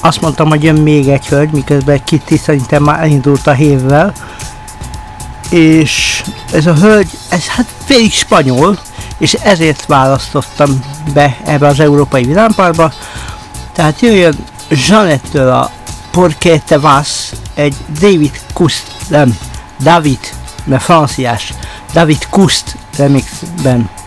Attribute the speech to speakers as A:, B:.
A: azt mondtam, hogy jön még egy hölgy, miközben Kitty szerintem már elindult a hévvel, és ez a hölgy, ez hát félig spanyol, és ezért választottam be ebbe az Európai Vidámparkba. Tehát jöjjön Jeanette-től a Porque te vas, egy David, mert franciás, David Kust remixben.